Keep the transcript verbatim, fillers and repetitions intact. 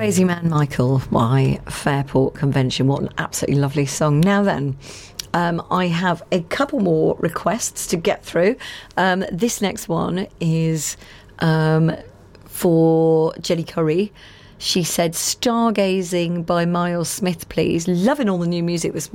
Crazy Man Michael by Fairport Convention. What an absolutely lovely song. Now then, um, I have a couple more requests to get through. Um, this next one is um, for Jenny Curry. She said, Stargazing by Miles Smith, please. Loving all the new music this